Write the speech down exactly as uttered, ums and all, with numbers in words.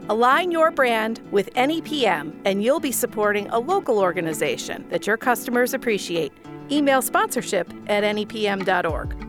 Align your brand with N E P M, and you'll be supporting a local organization that your customers appreciate. Email sponsorship at N E P M dot org.